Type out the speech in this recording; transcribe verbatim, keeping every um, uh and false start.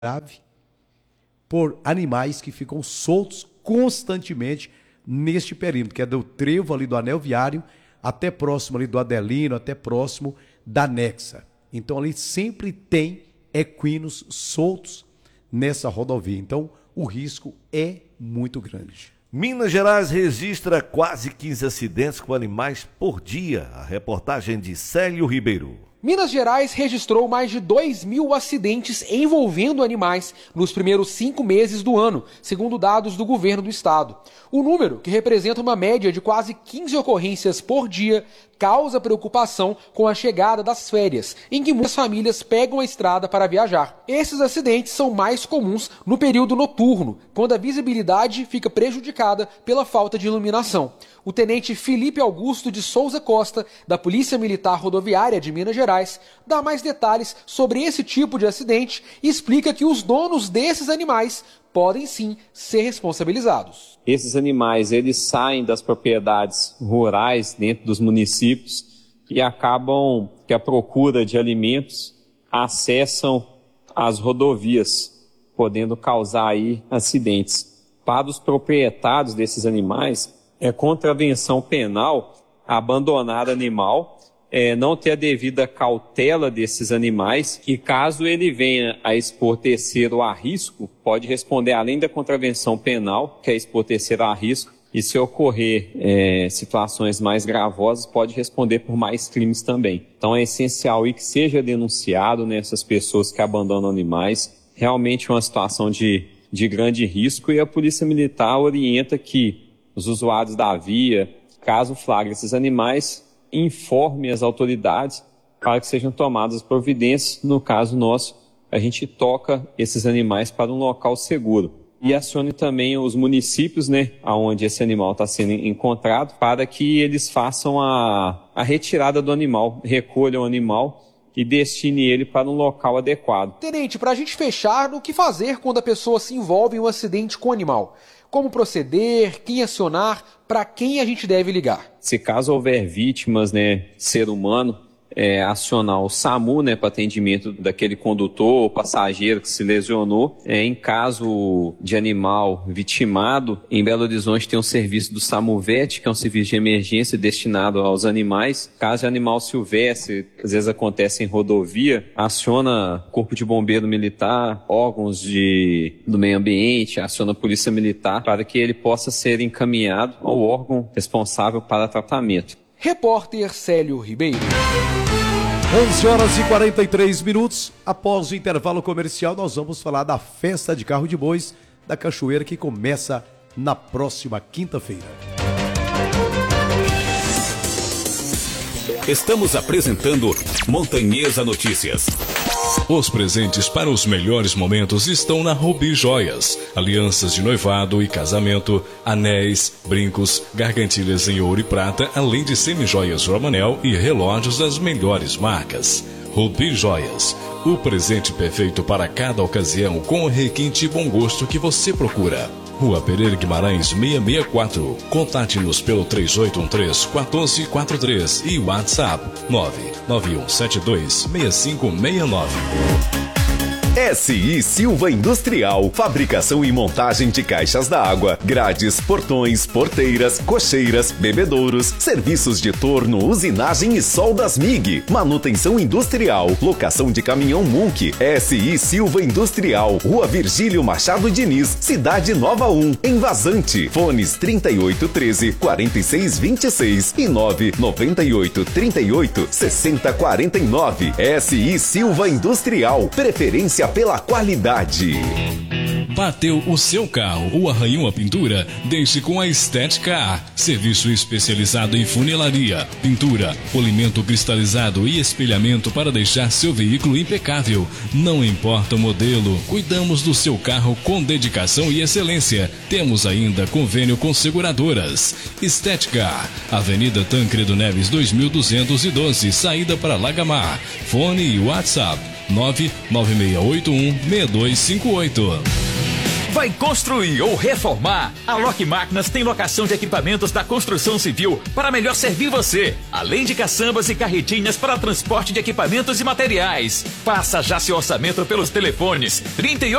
grave por animais que ficam soltos constantemente neste perímetro, que é do trevo ali do anel viário até próximo ali do Adelino, até próximo da Nexa. Então ali sempre tem equinos soltos nessa rodovia. Então o risco é muito grande. Minas Gerais registra quase quinze acidentes com animais por dia. A reportagem de Célio Ribeiro. Minas Gerais registrou mais de dois mil acidentes envolvendo animais nos primeiros cinco meses do ano, segundo dados do governo do estado. O número, que representa uma média de quase quinze ocorrências por dia, causa preocupação com a chegada das férias, em que muitas famílias pegam a estrada para viajar. Esses acidentes são mais comuns no período noturno, quando a visibilidade fica prejudicada pela falta de iluminação. O tenente Felipe Augusto de Souza Costa, da Polícia Militar Rodoviária de Minas Gerais, dá mais detalhes sobre esse tipo de acidente e explica que os donos desses animais podem sim ser responsabilizados. Esses animais, eles saem das propriedades rurais dentro dos municípios e acabam que a procura de alimentos acessam as rodovias, podendo causar aí acidentes. Para os proprietários desses animais, é contravenção penal abandonar animal, é, não ter a devida cautela desses animais e caso ele venha a expor terceiro a risco, pode responder além da contravenção penal, que é expor terceiro a risco, e se ocorrer é, situações mais gravosas, pode responder por mais crimes também. Então é essencial e que seja denunciado nessas pessoas que abandonam animais, realmente uma situação de, de grande risco, e a Polícia Militar orienta que os usuários da via, caso flagrem esses animais, informe as autoridades para que sejam tomadas as providências. No caso nosso, a gente toca esses animais para um local seguro. E acione também os municípios, né, onde esse animal está sendo encontrado, para que eles façam a, a retirada do animal, recolham o animal e destine ele para um local adequado. Tenente, para a gente fechar, o que fazer quando a pessoa se envolve em um acidente com o animal? Como proceder, quem acionar, para quem a gente deve ligar? Se caso houver vítimas, né, ser humano, é, acionar o SAMU, né, para atendimento daquele condutor ou passageiro que se lesionou. É, em caso de animal vitimado, em Belo Horizonte tem um serviço do SAMUVET, que é um serviço de emergência destinado aos animais. Caso de animal silvestre, às vezes acontece em rodovia, aciona Corpo de Bombeiro Militar, órgãos de, do meio ambiente, aciona a Polícia Militar para que ele possa ser encaminhado ao órgão responsável para tratamento. Repórter Célio Ribeiro. onze horas e quarenta e três minutos. Após o intervalo comercial, nós vamos falar da festa de carro de bois da Cachoeira, que começa na próxima quinta-feira. Estamos apresentando Montanhesa Notícias. Os presentes para os melhores momentos estão na Rubi Joias. Alianças de noivado e casamento, anéis, brincos, gargantilhas em ouro e prata, além de semijoias Romanel e relógios das melhores marcas. Rubi Joias, o presente perfeito para cada ocasião, com o requinte e bom gosto que você procura. Rua Pereira Guimarães seiscentos e sessenta e quatro. Contate-nos pelo três oito um três, um quatro quatro três e WhatsApp nove nove um sete dois, seis cinco seis nove. S I Silva Industrial, fabricação e montagem de caixas d'água, grades, portões, porteiras, cocheiras, bebedouros, serviços de torno, usinagem e soldas M I G, manutenção industrial, locação de caminhão Munk. S I Silva Industrial, Rua Virgílio Machado Diniz, Cidade Nova um, em Vazante. Fones trinta e oito treze, quarenta e seis vinte e seis e nove noventa e oito trinta e oito sessenta quarenta e nove. S I Silva Industrial, preferência pela qualidade. Bateu o seu carro ou arranhou a pintura? Deixe com a Estética. Serviço especializado em funilaria, pintura, polimento cristalizado e espelhamento para deixar seu veículo impecável. Não importa o modelo, cuidamos do seu carro com dedicação e excelência. Temos ainda convênio com seguradoras. Estética, Avenida Tancredo Neves dois mil duzentos e doze, saída para Lagamar. Fone e WhatsApp nove nove seis oito um, seis dois cinco oito. Vai construir ou reformar? A Lock Máquinas tem locação de equipamentos da construção civil para melhor servir você, além de caçambas e carretinhas para transporte de equipamentos e materiais. Faça já seu orçamento pelos telefones trinta e oito